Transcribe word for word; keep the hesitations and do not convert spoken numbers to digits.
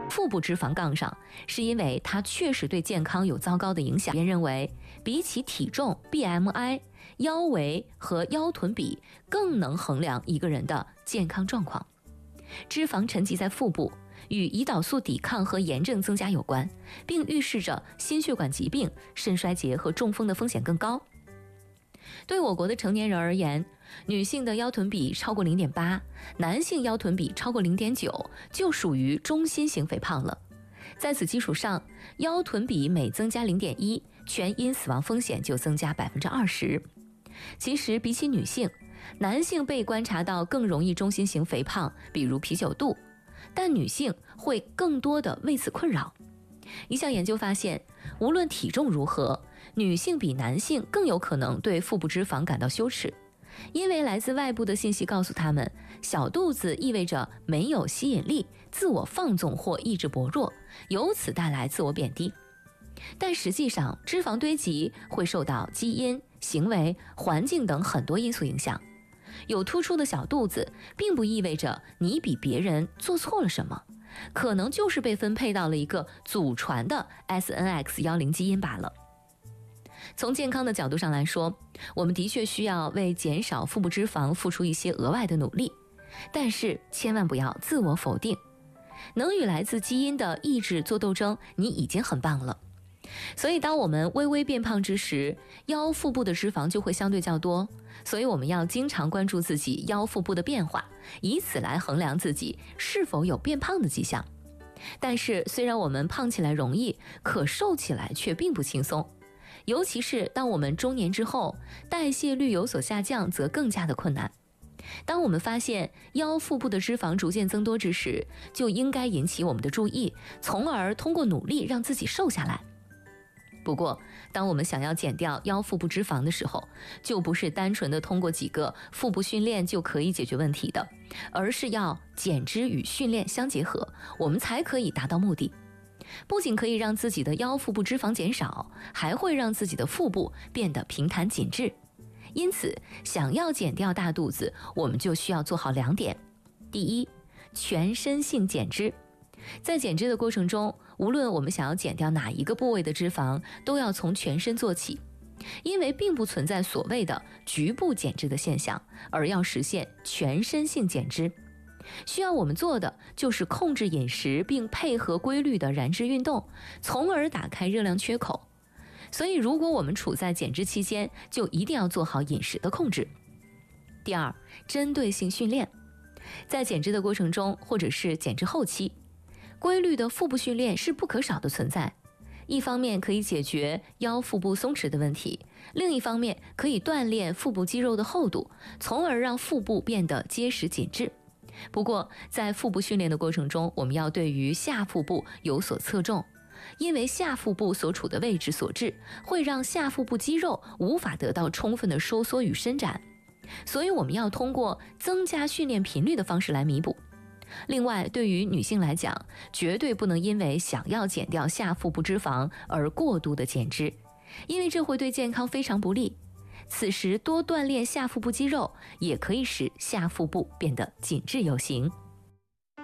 腹部脂肪杠上，是因为它确实对健康有糟糕的影响。别人认为，比起体重 B M I， 腰围和腰臀比更能衡量一个人的健康状况。脂肪沉积在腹部，与胰岛素抵抗和炎症增加有关，并预示着心血管疾病、肾衰竭和中风的风险更高。对我国的成年人而言，女性的腰臀比超过 零点八， 男性腰臀比超过 零点九， 就属于中心型肥胖了。在此基础上，腰臀比每增加 零点一， 全因死亡风险就增加 百分之二十。 其实比起女性，男性被观察到更容易中心型肥胖，比如啤酒肚，但女性会更多的为此困扰。一项研究发现，无论体重如何，女性比男性更有可能对腹部脂肪感到羞耻，因为来自外部的信息告诉他们，小肚子意味着没有吸引力、自我放纵或意志薄弱，由此带来自我贬低。但实际上，脂肪堆积会受到基因、行为、环境等很多因素影响。有突出的小肚子，并不意味着你比别人做错了什么，可能就是被分配到了一个祖传的 S N X 一零 基因罢了。从健康的角度上来说，我们的确需要为减少腹部脂肪付出一些额外的努力，但是千万不要自我否定。能与来自基因的意志做斗争，你已经很棒了。所以当我们微微变胖之时，腰腹部的脂肪就会相对较多，所以我们要经常关注自己腰腹部的变化，以此来衡量自己是否有变胖的迹象。但是虽然我们胖起来容易，可瘦起来却并不轻松，尤其是当我们中年之后，代谢率有所下降，则更加的困难。当我们发现腰腹部的脂肪逐渐增多之时，就应该引起我们的注意，从而通过努力让自己瘦下来。不过，当我们想要减掉腰腹部脂肪的时候，就不是单纯的通过几个腹部训练就可以解决问题的，而是要减脂与训练相结合，我们才可以达到目的。不仅可以让自己的腰腹部脂肪减少，还会让自己的腹部变得平坦紧致。因此，想要减掉大肚子，我们就需要做好两点。第一，全身性减脂。在减脂的过程中，无论我们想要减掉哪一个部位的脂肪，都要从全身做起，因为并不存在所谓的局部减脂的现象，而要实现全身性减脂。需要我们做的就是控制饮食，并配合规律的燃脂运动，从而打开热量缺口。所以如果我们处在减脂期间，就一定要做好饮食的控制。第二，针对性训练。在减脂的过程中，或者是减脂后期，规律的腹部训练是不可少的存在。一方面可以解决腰腹部松弛的问题，另一方面可以锻炼腹部肌肉的厚度，从而让腹部变得结实紧致。不过在腹部训练的过程中，我们要对于下腹部有所侧重，因为下腹部所处的位置所致，会让下腹部肌肉无法得到充分的收缩与伸展，所以我们要通过增加训练频率的方式来弥补。另外，对于女性来讲，绝对不能因为想要减掉下腹部脂肪而过度的减脂，因为这会对健康非常不利。此时多锻炼下腹部肌肉，也可以使下腹部变得紧致有型。